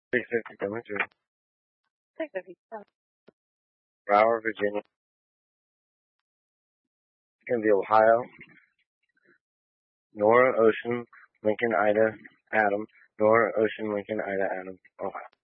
650 coming through. 650. Broward, Virginia. It's going to be Ohio. Nora, Ocean, Lincoln, Ida, Adam. Nora, Ocean, Lincoln, Ida, Adam, Ohio.